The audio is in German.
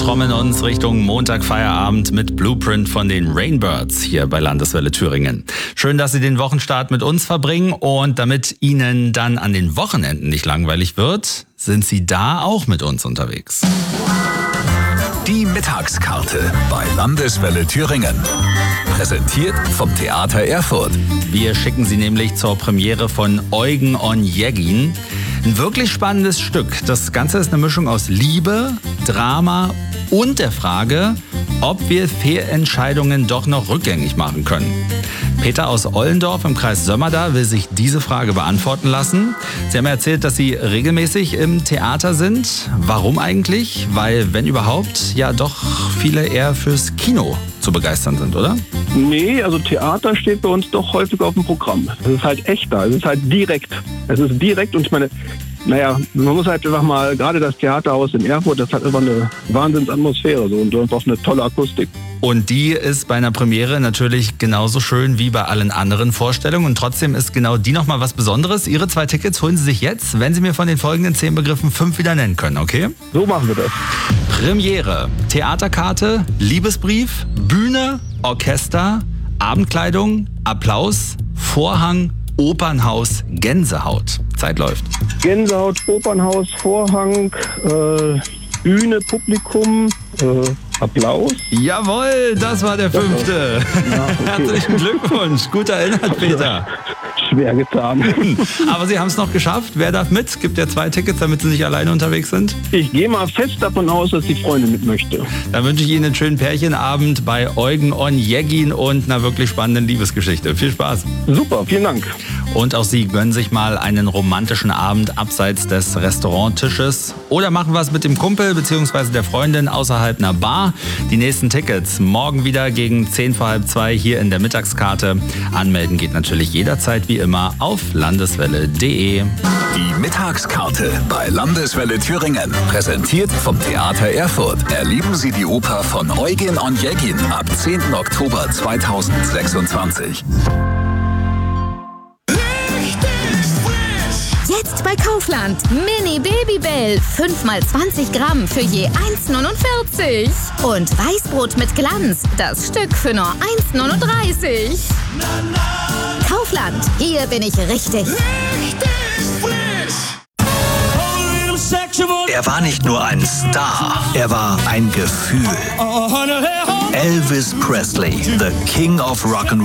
trommeln uns Richtung Montag-Feierabend mit Blueprint von den Rainbirds hier bei Landeswelle Thüringen. Schön, dass Sie den Wochenstart mit uns verbringen und damit Ihnen dann an den Wochenenden nicht langweilig wird, sind Sie da auch mit uns unterwegs. Die Mittagskarte bei Landeswelle Thüringen. Präsentiert vom Theater Erfurt. Wir schicken Sie nämlich zur Premiere von Eugen Onegin. Ein wirklich spannendes Stück. Das Ganze ist eine Mischung aus Liebe, Drama und der Frage, ob wir Fehlentscheidungen doch noch rückgängig machen können. Peter aus Ollendorf im Kreis Sömmerda will sich diese Frage beantworten lassen. Sie haben erzählt, dass Sie regelmäßig im Theater sind. Warum eigentlich? Weil, wenn überhaupt, ja doch viele eher fürs Kino zu begeistern sind, oder? Nee, also Theater steht bei uns doch häufig auf dem Programm. Es ist halt echter, es ist halt direkt. Es ist direkt und ich meine, man muss halt einfach mal, gerade das Theaterhaus in Erfurt, das hat immer eine Wahnsinnsatmosphäre so, und auch eine tolle Akustik. Und die ist bei einer Premiere natürlich genauso schön wie bei allen anderen Vorstellungen. Und trotzdem ist genau die nochmal was Besonderes. Ihre 2 Tickets holen Sie sich jetzt, wenn Sie mir von den folgenden 10 Begriffen 5 wieder nennen können, okay? So machen wir das. Premiere, Theaterkarte, Liebesbrief, Bühne, Orchester, Abendkleidung, Applaus, Vorhang, Opernhaus, Gänsehaut. Zeit läuft. Gänsehaut, Opernhaus, Vorhang, Bühne, Publikum, Applaus. Jawohl, das war der 5. Ja, okay. Herzlichen Glückwunsch. Gut erinnert, Peter. Schwer getan. Aber Sie haben es noch geschafft. Wer darf mit? Gibt ja 2 Tickets, damit Sie nicht alleine unterwegs sind. Ich gehe mal fest davon aus, dass die Freundin mit möchte. Dann wünsche ich Ihnen einen schönen Pärchenabend bei Eugen Onegin und einer wirklich spannenden Liebesgeschichte. Viel Spaß. Super, vielen Dank. Und auch Sie gönnen sich mal einen romantischen Abend abseits des Restauranttisches oder machen was mit dem Kumpel bzw. der Freundin außerhalb einer Bar. Die nächsten Tickets morgen wieder gegen 10 vor halb 2 hier in der Mittagskarte. Anmelden geht natürlich jederzeit wie immer auf landeswelle.de. Die Mittagskarte bei Landeswelle Thüringen. Präsentiert vom Theater Erfurt. Erleben Sie die Oper von Eugen Onegin ab 10. Oktober 2026. Jetzt bei Kaufland. Mini Babybell. 5x20 Gramm für je 1,49. Und Weißbrot mit Glanz. Das Stück für nur 1,39. Kaufland. Hier bin ich richtig. Er war nicht nur ein Star, er war ein Gefühl. Elvis Presley, the King of Rock'n'Roll.